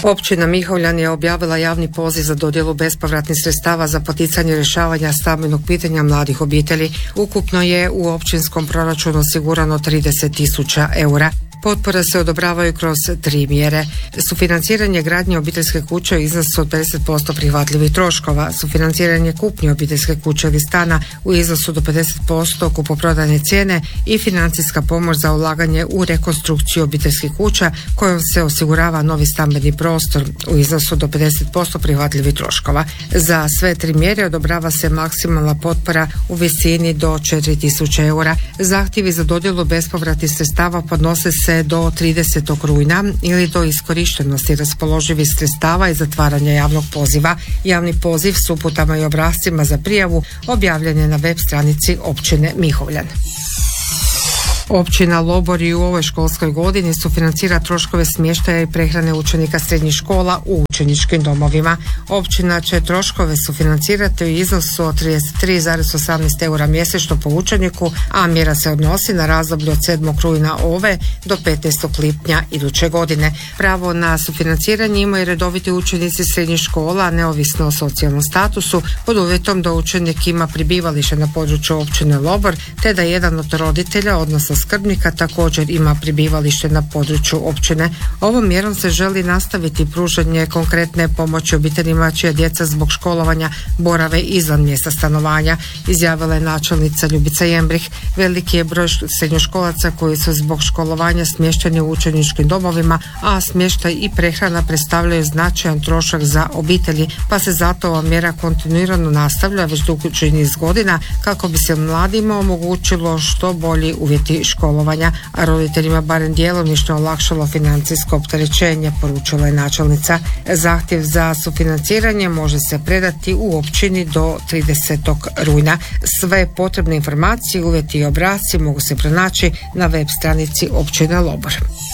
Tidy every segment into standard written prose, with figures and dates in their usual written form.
Općina Mihovljan je objavila javni poziv za dodjelu bespovratnih sredstava za poticanje rješavanja stambenog pitanja mladih obitelji. Ukupno je u općinskom proračunu osigurano 30.000 eura. Potpore se odobravaju kroz 3 mjere. Sufinanciranje gradnje obiteljske kuće u iznosu od 50% prihvatljivih troškova, sufinanciranje kupnje obiteljske kuće ili stana u iznosu do 50% kupoprodajne cijene i financijska pomoć za ulaganje u rekonstrukciju obiteljskih kuća kojom se osigurava novi stambeni prostor u iznosu do 50% prihvatljivih troškova. Za sve 3 mjere odobrava se maksimalna potpora u visini do 4.000 eura. Zahtjevi za dodjelu bespovratnih sredstava podnose se do 30. rujna ili do iskorištenosti raspoloživih sredstava i zatvaranja javnog poziva. Javni poziv s uputama i obrascima za prijavu objavljen je na web stranici općine Mihovljan. Općina Lobor i u ovoj školskoj godini sufinancira troškove smještaja i prehrane učenika srednjih škola u učeničkim domovima. Općina će troškove sufinancirati u iznosu od 33,18 eura mjesečno po učeniku, a mjera se odnosi na razdoblje od 7. rujna ove do 15. lipnja iduće godine. Pravo na sufinanciranje imaju redoviti učenici srednjih škola, neovisno o socijalnom statusu, pod uvjetom da učenik ima prebivalište na području općine Lobor, te da jedan od roditelja, odnosno skrbnika, također ima prebivalište na području općine. Ovom mjerom se želi nastaviti pružanje konkretne pomoći obiteljima čija djeca zbog školovanja borave izvan mjesta stanovanja, izjavila je načelnica Ljubica Jembrih. Veliki je broj srednjoškolaca koji su zbog školovanja smješteni u učeničkim domovima, a smještaj i prehrana predstavljaju značajan trošak za obitelji, pa se zato ova mjera kontinuirano nastavlja već duži niz godina kako bi se mladima omogućilo što bolji uvjeti školovanja, a roditeljima barem djelomično olakšalo financijsko opterećenje, poručila je načelnica. Zahtjev za sufinanciranje može se predati u općini do 30. rujna. Sve potrebne informacije, uvjeti i obrasci mogu se pronaći na web stranici općine Lobor.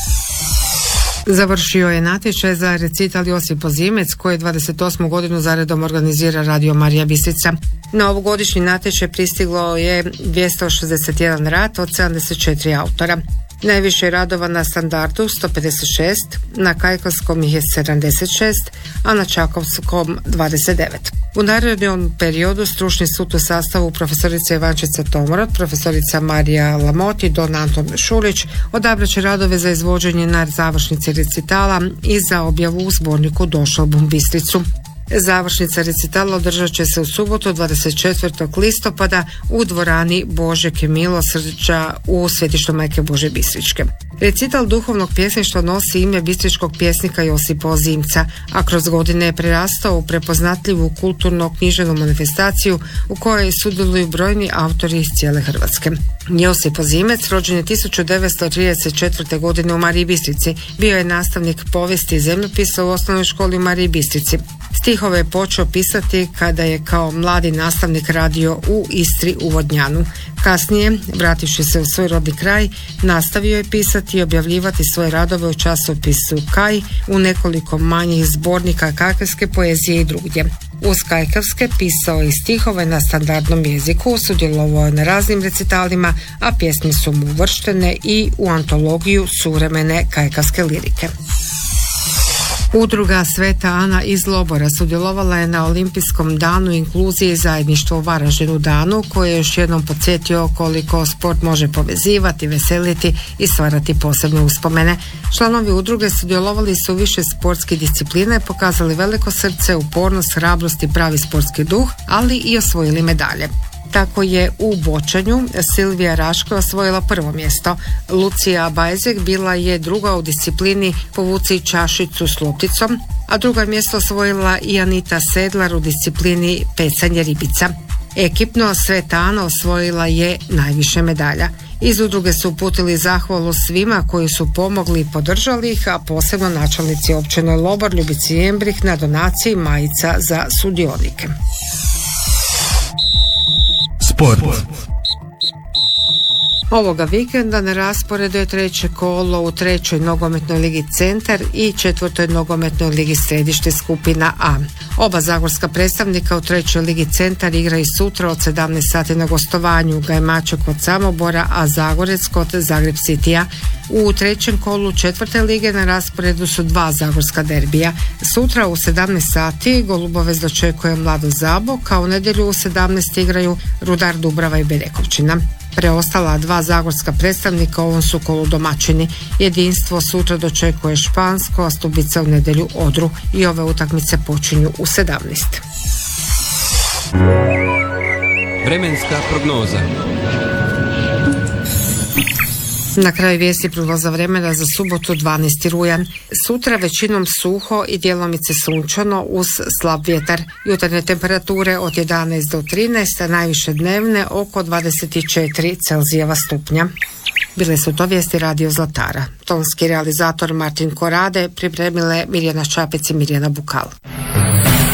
Završio je natječaj za recital Josip Ozimec koji 28. godinu zaredom organizira Radio Marija Bistrica. Na ovogodišnji natječaj pristiglo je 261 rad od 74 autora. Najviše radova na standardu 156, na kajkavskom ih je 76, a na čakovskom 29. U narednom periodu stručni sud u sastavu profesorica Ivančica Tomorot, profesorica Marija Lamot i don Anton Šulić odabraće radove za izvođenje na završnici recitala i za objavu u zborniku Došao bum Bistricu. Završnica recitala održat će se u subotu 24. listopada u dvorani Božeg Milosrđa u Svetištu Majke Božje Bistričke. Recital duhovnog pjesništva nosi ime bistričkog pjesnika Josipa Ozimca, a kroz godine je prerastao u prepoznatljivu kulturno-književnu manifestaciju u kojoj sudjeluju brojni autori iz cijele Hrvatske. Josip Ozimec rođen je 1934. godine u Mariji Bistrici. Bio je nastavnik povijesti i zemljopisa u osnovnoj školi u Mariji Bistrici. Stihove je počeo pisati kada je kao mladi nastavnik radio u Istri u Vodnjanu. Kasnije, vrativši se u svoj rodni kraj, nastavio je pisati i objavljivati svoje radove u časopisu Kaj, u nekoliko manjih zbornika kajkavske poezije i drugdje. Uz kajkavske pisao i stihove na standardnom jeziku, sudjelovao je na raznim recitalima, a pjesme su mu uvrštene i u antologiju suvremene kajkavske lirike. Udruga Sveta Ana iz Lobora sudjelovala je na Olimpijskom danu inkluzije i zajedništva u Varaždinu, danu koji je još jednom podsjetio koliko sport može povezivati, veseliti i stvarati posebne uspomene. Članovi udruge sudjelovali su u više sportskih disciplina i pokazali veliko srce, upornost, hrabrost i pravi sportski duh, ali i osvojili medalje. Tako je u bočanju Silvija Raško osvojila prvo mjesto. Lucija Bajzek bila je druga u disciplini povuci čašicu s lopticom, a drugo mjesto osvojila i Anita Sedlar u disciplini pecanje ribica. Ekipno Sveta Ana osvojila je najviše medalja. Iz udruge su uputili zahvalu svima koji su pomogli i podržali ih, a posebno načelnici općine Lobor Ljubici Jembrih na donaciji majica za sudionike. Sport. Ovoga vikenda na rasporedu je treće kolo u trećoj nogometnoj ligi Centar i četvrtoj nogometnoj ligi Središte skupina A. Oba zagorska predstavnika u trećoj ligi Centar igraju sutra od 17 sati na gostovanju. Gajmaček kod Samobora, a Zagorec kod Zagreb Citya. U trećem kolu četvrte lige na rasporedu su dva zagorska derbija. Sutra u 17 sati Golubovec dočekuje Mlado Zabok, a u nedjelju u 17 igraju Rudar Dubrava i Berekovčina. Preostala dva zagorska predstavnika u ovom su kolu domaćini. Jedinstvo sutra dočekuje Špansko, a Stubica u nedjelju Odru i ove utakmice počinju u 17. Vremenska prognoza. Na kraju vijesti prognoza vremena za subotu 12. rujan. Sutra većinom suho i djelomice sunčano uz slab vjetar. Jutarnje temperature od 11 do 13, a najviše dnevne oko 24 Celzijeva stupnja. Bile su to vijesti Radio Zlatara. Tonski realizator Martin Korade, pripremile Mirjana Čapec i Mirjana Bukal.